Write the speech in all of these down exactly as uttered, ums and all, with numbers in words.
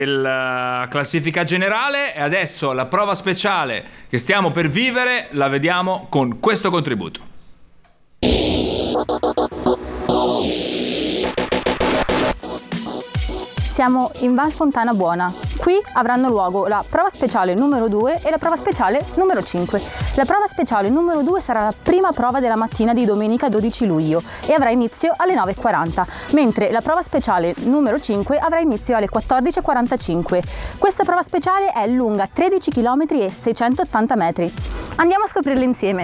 La classifica generale e adesso la prova speciale che stiamo per vivere la vediamo con questo contributo. Siamo in Val Fontana Buona. Qui avranno luogo la prova speciale numero due e la prova speciale numero cinque. La prova speciale numero due sarà la prima prova della mattina di domenica dodici luglio e avrà inizio alle nove e quaranta, mentre la prova speciale numero cinque avrà inizio alle quattordici e quarantacinque. Questa prova speciale è lunga tredici chilometri e seicentottanta metri. Andiamo a scoprirla insieme.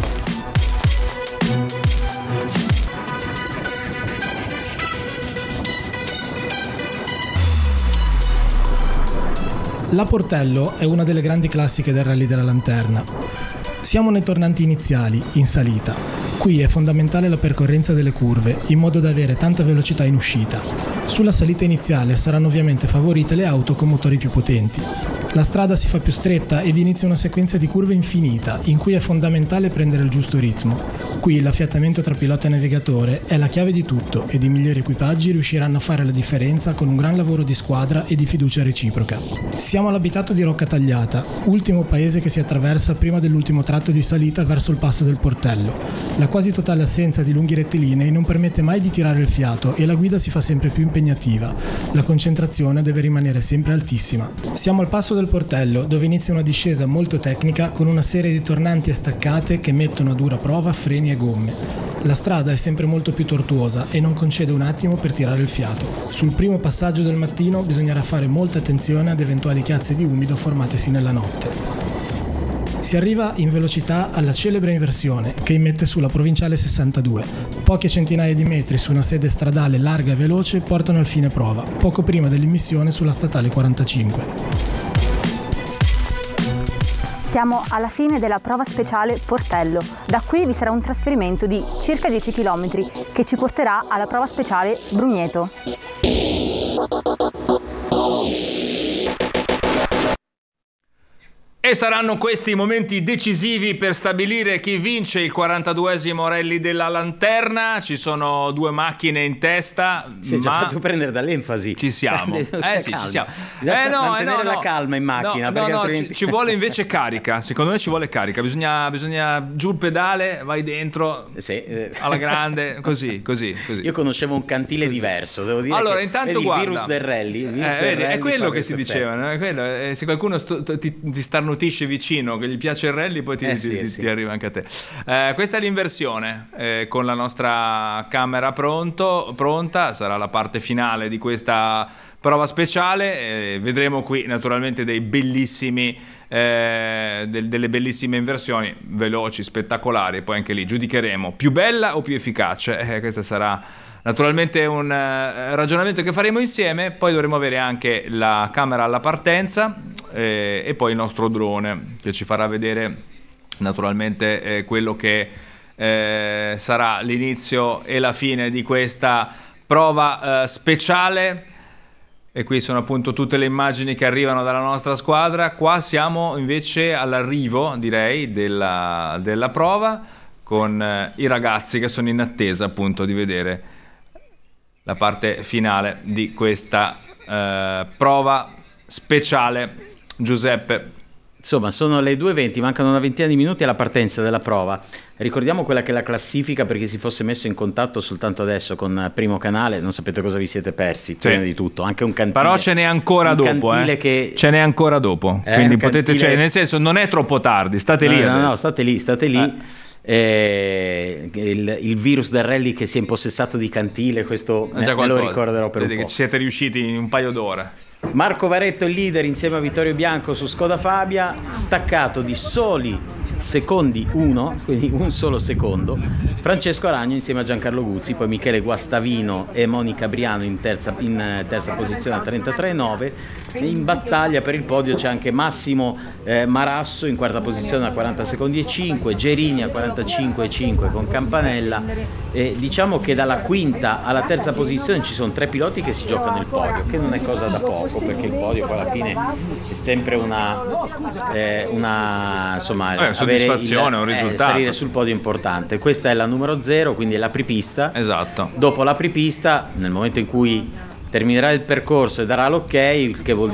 La Portello è una delle grandi classiche del Rally della Lanterna. Siamo nei tornanti iniziali, in salita. Qui è fondamentale la percorrenza delle curve, in modo da avere tanta velocità in uscita. Sulla salita iniziale saranno ovviamente favorite le auto con motori più potenti. La strada si fa più stretta ed inizia una sequenza di curve infinita, in cui è fondamentale prendere il giusto ritmo. Qui l'affiatamento tra pilota e navigatore è la chiave di tutto ed i migliori equipaggi riusciranno a fare la differenza con un gran lavoro di squadra e di fiducia reciproca. Siamo all'abitato di Rocca Tagliata, ultimo paese che si attraversa prima dell'ultimo tratto di salita verso il passo del Portello. La quasi totale assenza di lunghi rettilinei non permette mai di tirare il fiato e la guida si fa sempre più impegnativa. La concentrazione deve rimanere sempre altissima. Siamo al passo del Portello, dove inizia una discesa molto tecnica con una serie di tornanti e staccate che mettono a dura prova freni e gomme. La strada è sempre molto più tortuosa e non concede un attimo per tirare il fiato. Sul primo passaggio del mattino bisognerà fare molta attenzione ad eventuali chiazze di umido formatesi nella notte. Si arriva in velocità alla celebre inversione che immette sulla provinciale sessantadue. Poche centinaia di metri su una sede stradale larga e veloce portano al fine prova, poco prima dell'immissione sulla statale quarantacinque. Siamo alla fine della prova speciale Portello. Da qui vi sarà un trasferimento di circa dieci chilometri che ci porterà alla prova speciale Brugneto. E saranno questi i momenti decisivi per stabilire chi vince il quarantaduesimo Rally della Lanterna. Ci sono due macchine in testa. Si è già ma fatto prendere dall'enfasi. Ci siamo. Eh sì, ci siamo. Bisogna eh no, mantenere eh no, la no. calma in macchina. No, no, no, altrimenti... ci, ci vuole invece carica. Secondo me ci vuole carica. Bisogna, bisogna giù il pedale, vai dentro sì, eh. alla grande, così, così, così. Io conoscevo un cantile diverso, devo dire. Allora, che, intanto vedi, guarda, il virus del rally. Il virus eh, del vedi, rally è quello che si effetto. diceva, no? È quello, eh, se qualcuno sto, ti, ti starnutisce vicino, che gli piace il rally, poi ti, Eh, ti, sì, ti, sì. ti arriva anche a te. Eh, questa è l'inversione, eh, con la nostra camera pronto, pronta, sarà la parte finale di questa prova speciale. Eh, vedremo qui naturalmente dei bellissimi, eh, del, delle bellissime inversioni, veloci, spettacolari, poi anche lì giudicheremo più bella o più efficace. Eh, questa sarà naturalmente un uh, ragionamento che faremo insieme. Poi dovremo avere anche la camera alla partenza eh, e poi il nostro drone che ci farà vedere naturalmente eh, quello che eh, sarà l'inizio e la fine di questa prova eh, speciale. E qui sono appunto tutte le immagini che arrivano dalla nostra squadra. Qua siamo invece all'arrivo, direi, della, della prova, con eh, i ragazzi che sono in attesa appunto di vedere la parte finale di questa eh, prova speciale. Giuseppe. Insomma, sono le due e venti, mancano una ventina di minuti alla partenza della prova. Ricordiamo quella che è la classifica, per chi si fosse messo in contatto soltanto adesso con Primo Canale, non sapete cosa vi siete persi, sì. Prima di tutto, anche un cantile. Però ce n'è ancora dopo, eh. che... ce n'è ancora dopo, eh, quindi potete, cantile... cioè, nel senso, non è troppo tardi, state no, lì no, adesso. no, state lì, state lì. Eh. Eh, il, il virus del rally che si è impossessato di Cantile, questo me, me lo ricorderò per Vedi un po'. Che ci siete riusciti in un paio d'ore. Marco Varetto il leader insieme a Vittorio Bianco su Skoda Fabia, staccato di soli secondi uno, quindi un solo secondo. Francesco Aragno insieme a Giancarlo Guzzi, poi Michele Guastavino e Monica Briano in terza, in terza posizione a trentatré virgola nove. In battaglia per il podio c'è anche Massimo eh, Marasso in quarta posizione a quaranta secondi e cinque, Gerini a quarantacinque e cinque con Campanella. E diciamo che dalla quinta alla terza posizione ci sono tre piloti che si giocano il podio, che non è cosa da poco, perché il podio poi alla fine è sempre una, eh, una insomma, eh, soddisfazione, il, un risultato. Eh, salire sul podio è importante. Questa è la numero zero, quindi è l'apripista. Esatto. Dopo l'apripista, nel momento in cui terminerà il percorso e darà l'ok, il che vuol dire